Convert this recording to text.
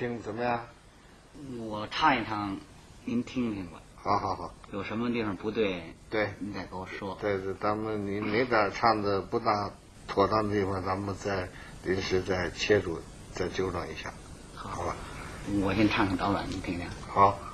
听怎么样？ 我唱一唱，您听听吧。 好， 有什么地方不对？ 对， 您再跟我说。 对，咱们你哪点唱的不大妥当的地方，咱们再临时再切入，再纠正一下，好吧？ 我先唱唱导览，您听听。 好。